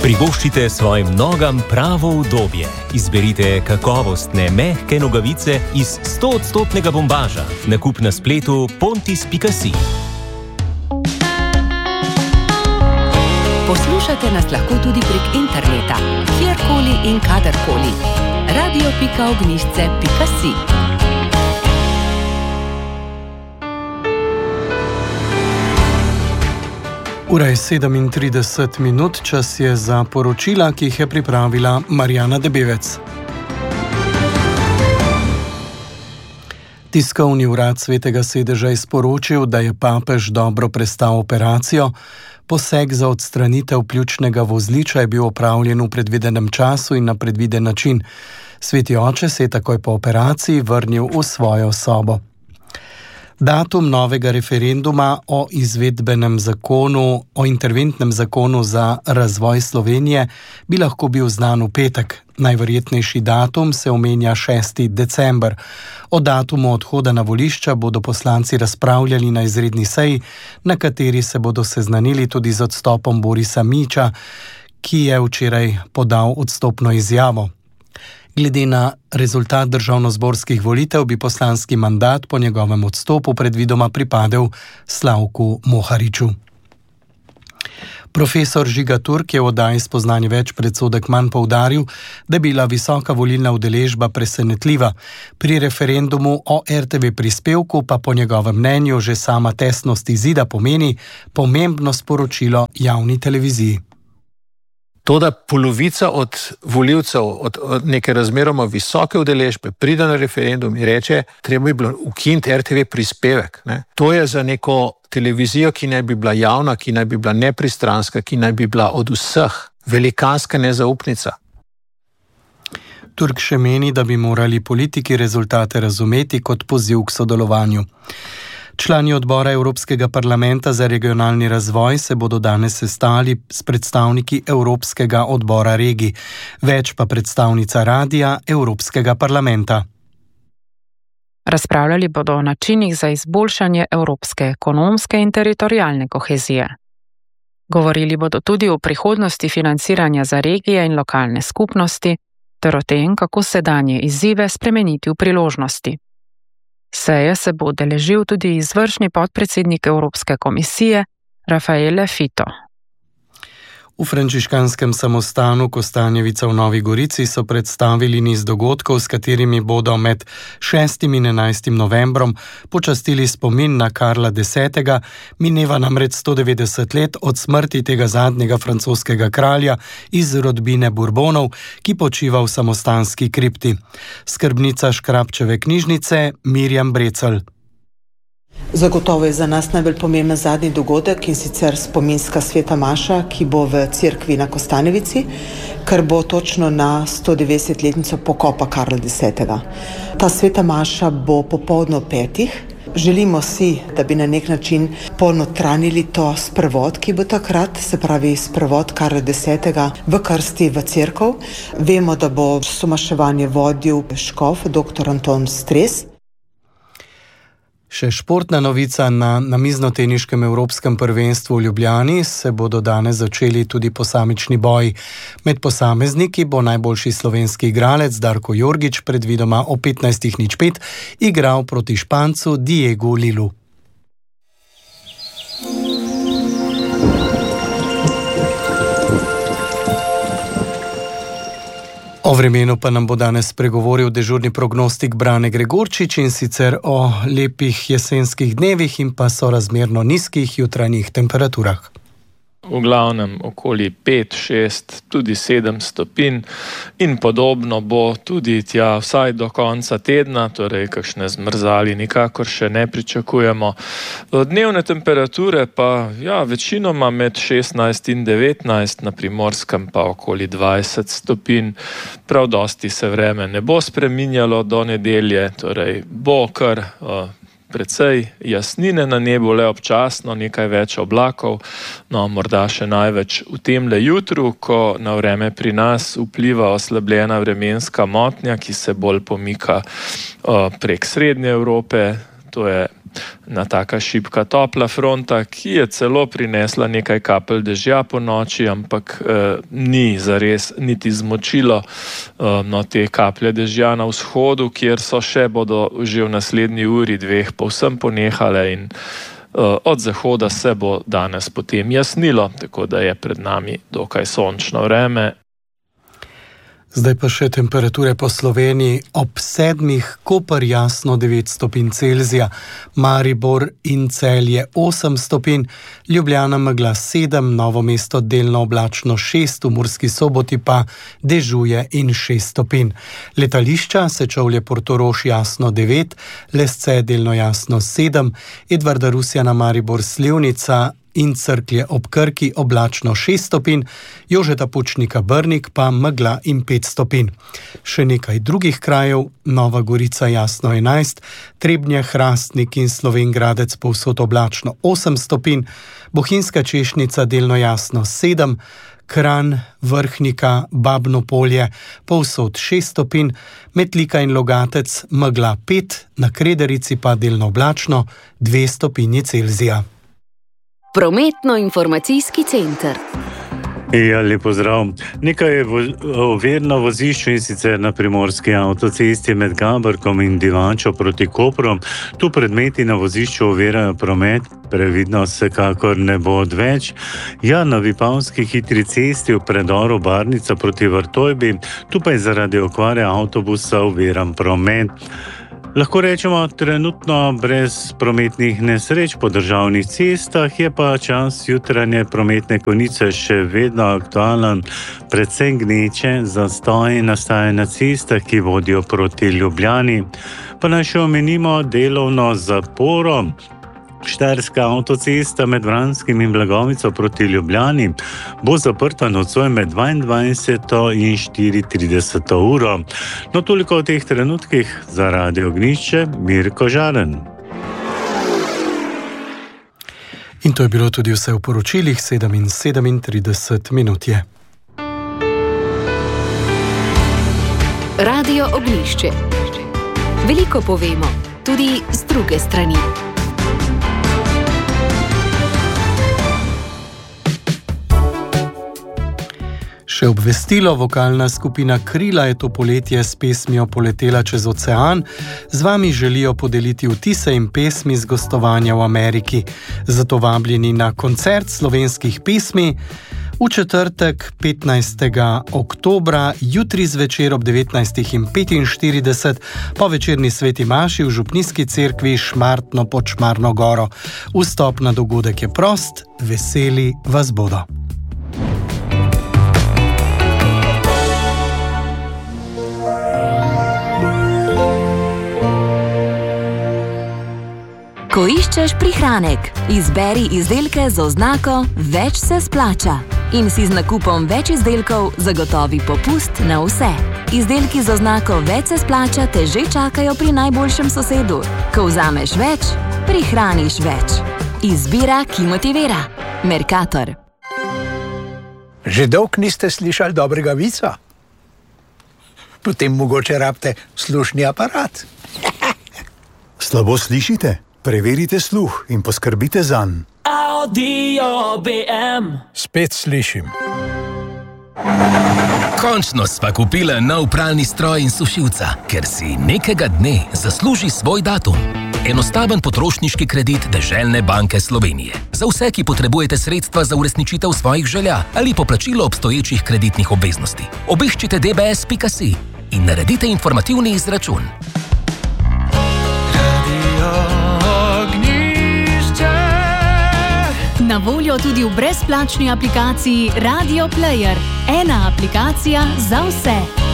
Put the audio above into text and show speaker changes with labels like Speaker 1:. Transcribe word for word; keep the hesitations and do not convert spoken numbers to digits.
Speaker 1: Privoščite svojim nogam pravo udobje. Izberite kakovostne, mehke nogavice iz sto odstotnega bombaža. Nakup na spletu pontis pika si.
Speaker 2: Poslušate nas lahko tudi prek interneta, kjerkoli in kadarkoli. radio pika ognjišče pika si.
Speaker 3: Ura je sedemintrideset minut, čas je za poročila, ki jih je pripravila Marjana Debevec. Tiskovni urad Svetega sedeža je sporočil, da je papež dobro prestal operacijo. Poseg za odstranitev pljučnega vozliča je bil opravljen v predvidenem času in na predviden način. Sveti oče se je takoj po operaciji vrnil v svojo sobo. Datum novega referenduma o izvedbenem zakonu, o interventnem zakonu za razvoj Slovenije bi lahko bil znan v petek. Najverjetnejši datum se omenja šesti december. O datumu odhoda na volišča bodo poslanci razpravljali na izredni seji, na kateri se bodo seznanili tudi z odstopom Borisa Mića, ki je včeraj podal odstopno izjavo. Glede na rezultat državnozborskih volitev bi poslanski mandat po njegovem odstopu predvidoma pripadel Slavku Mohariču. Profesor Žiga Turk je v oddaji Spoznanje več predsodek manj poudaril, da je bila visoka volilna udeležba presenetljiva. Pri referendumu o er te ve prispevku pa po njegovem mnenju že sama tesnost izida pomeni pomembno sporočilo javni televiziji.
Speaker 4: To, da polovica od volivcev od, od neke razmeroma visoke udeležbe pride na referendum in reče, treba bi bilo ukiniti er te ve prispevek. Ne? To je za neko televizijo, ki naj bi bila javna, ki naj bi bila nepristranska, ki naj bi bila od vseh velikanska nezaupnica.
Speaker 3: Turk še meni, da bi morali politiki rezultate razumeti kot poziv k sodelovanju. Člani odbora Evropskega parlamenta za regionalni razvoj se bodo danes sestali s predstavniki Evropskega odbora regij, več pa predstavnica Radia Evropskega parlamenta.
Speaker 5: Razpravljali bodo o načinih za izboljšanje evropske ekonomske in teritorijalne kohezije. Govorili bodo tudi o prihodnosti financiranja za regije in lokalne skupnosti, ter o tem, kako sedanje izzive spremeniti v priložnosti. Seje se bo udeležil tudi izvršni podpredsednik Evropske komisije Rafaele Fito.
Speaker 3: V frančiškanskem samostanu Kostanjevica v Novi Gorici so predstavili niz dogodkov, s katerimi bodo med šestim in enajstim novembrom počastili spomin na Karla desetega, mineva namreč sto devetdeset let od smrti tega zadnjega francoskega kralja iz rodbine Bourbonov, ki počiva v samostanski kripti. Skrbnica Škrabčeve knjižnice Mirjam Brecelj.
Speaker 6: Zagotovo je za nas najbolj pomemben zadnji dogodek in sicer spominska sveta maša, ki bo v cerkvi na Kostanjevici, kar bo točno na sto devetdesetletnico pokopa Karla desetega. Ta sveta maša bo popoldne ob petih. Želimo si, da bi na nek način ponotranili to sprevod, ki bo takrat, se pravi sprevod Karla desetega v krsti v cerkev. Vemo, da bo somaševanje vodil škof doktor Anton Stres.
Speaker 3: Še športna novica na namiznoteniškem evropskem prvenstvu v Ljubljani se bodo danes začeli tudi posamični boji. Med posamezniki bo najboljši slovenski igralec Darko Jorgič predvidoma o petnajstih nič pet igral proti Špancu Diegu Lilu. O vremenu pa nam bo danes spregovoril dežurni prognostik Brane Gregorčič, in sicer o lepih jesenskih dnevih in pa sorazmerno nizkih jutranjih temperaturah.
Speaker 7: V glavnem okoli pet, šest, tudi sedem stopinj in podobno bo tudi tja vsaj do konca tedna, torej kakšne zmrzali nikakor še ne pričakujemo. Dnevne temperature pa ja, večinoma med šestnajst in devetnajst, na Primorskem pa okoli dvajset stopinj. Prav dosti se vreme ne bo spreminjalo do nedelje, torej bo kar uh, precej jasnine na nebu, le občasno nekaj več oblakov, no morda še največ v temle jutru, ko na vreme pri nas vpliva oslabljena vremenska motnja, ki se bolj pomika uh, prek Srednje Evrope, to je na taka šibka topla fronta, ki je celo prinesla nekaj kapelj dežja po noči, ampak eh, ni zares niti zmočilo eh, no, te kaplje dežja na vzhodu, kjer so še bodo že v naslednji uri dveh povsem ponehale in eh, od zahoda se bo danes potem jasnilo, tako da je pred nami dokaj sončno vreme.
Speaker 3: Zdaj pa še temperature po Sloveniji. Ob sedmih Koper jasno devet stopinj Celzija, Maribor in Celje osem stopinj, Ljubljana megla sedem, Novo mesto delno oblačno šest, v Murski Soboti pa dežuje in šest stopinj. Letališča Sečovlje Portorož jasno devet, Lesce delno jasno sedem, Edvarda Rusjana Maribor Slivnica in Cerklje ob Krki oblačno šest stopinj, Jožeta Pučnika Brnik pa megla in pet stopinj. Še nekaj drugih krajev, Nova Gorica jasno enajst, Trebnje, Hrastnik in Slovenj Gradec povsod oblačno osem stopinj, Bohinjska Češnica delno jasno sedem, Kranj, Vrhnika, Babno Polje povsod šest stopinj, Metlika in Logatec megla pet, na Krederici pa delno oblačno dve stopinji Celzija.
Speaker 2: Prometno-informacijski center.
Speaker 8: Ja, lep pozdrav. Nekaj je ovir na vozišču, in sicer na primorski avtocesti med Gaberkom in Divačo proti Kopru. Tu predmeti na vozišču ovirajo promet, previdnost vsekakor ne bo odveč. Ja, na Vipavski hitri cesti v predoru Barnica proti Vrtojbi, tu pa je zaradi okvare avtobusa oviran promet. Lahko rečemo, trenutno brez prometnih nesreč po državnih cestah, je pa čas jutranje prometne konice še vedno aktualen, predvsem gneče, zastoji nastajajo na cestah, ki vodijo proti Ljubljani. Pa naj še omenimo delovno zaporo. Štajerska avtocesta med Vranskim in Blagovico proti Ljubljani bo zaprta nocoj med dvaindvajseto in štiriintrideseto uro. No, toliko o teh trenutkih za Radio Ognjišče, Mirko Žaren.
Speaker 3: In to je bilo tudi vse v poročilih, sedem in sedemintrideset minut je.
Speaker 2: Radio Ognjišče. Veliko povemo, tudi z druge strani.
Speaker 3: Še obvestilo, vokalna skupina Krila je to poletje s pesmijo Poletela čez ocean. Z vami želijo podeliti vtise in pesmi z gostovanja v Ameriki. Zato vabljeni na koncert slovenskih pesmi v četrtek petnajstega oktobra, jutri zvečer ob devetnajstih petinštirideset po večerni sveti maši v župnijski cerkvi Šmartno pod Šmarno goro. Vstop na dogodek je prost, veseli vas bodo.
Speaker 9: Ko iščeš prihranek, izberi izdelke z oznako Več se splača in si z nakupom več izdelkov zagotovi popust na vse. Izdelki z oznako Več se splača te že čakajo pri najboljšem sosedu. Ko vzameš več, prihraniš več. Izbira, ki motivira. Mercator.
Speaker 10: Že dolg niste slišali dobrega vica? Potem mogoče rabite slušni aparat.
Speaker 11: Slabo slišite? Preverite sluh in poskrbite zanj.
Speaker 12: Audio B M.
Speaker 10: Spet slišim.
Speaker 13: Končno sva kupila nov pralni stroj in sušilca, ker si nekega dne zasluži svoj datum. Enostaven potrošniški kredit Deželne banke Slovenije. Za vse, ki potrebujete sredstva za uresničitev svojih želja ali poplačilo obstoječih kreditnih obveznosti. Obiščite d b s pika si in naredite informativni izračun.
Speaker 9: Na voljo tudi v brezplačni aplikaciji Radio Player. Ena aplikacija za vse.